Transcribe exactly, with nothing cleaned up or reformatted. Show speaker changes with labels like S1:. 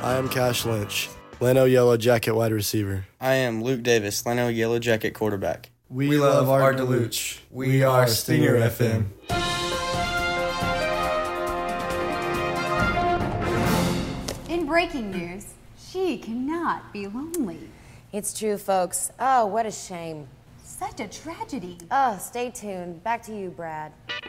S1: I am Cash Lynch, Lano Yellow Jacket wide receiver.
S2: I am Luke Davis, Lano Yellow Jacket quarterback.
S1: We,
S3: We
S1: love
S3: love
S1: Art
S3: Art
S1: DeLuch.
S3: DeLuch. We are Stinger F M.
S4: In breaking news, she cannot be lonely.
S5: It's true, folks. Oh, what a shame.
S4: Such a tragedy.
S5: Oh, stay tuned. Back to you, Brad.